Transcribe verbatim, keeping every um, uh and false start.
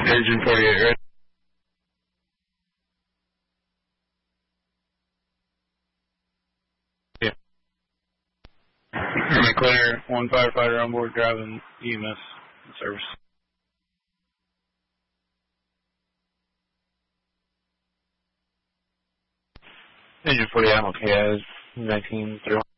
Engine forty-eight, right? Yeah. Am I clear? One firefighter on board driving E M S service. Engine forty-eight, I'm okay. I was nineteen through.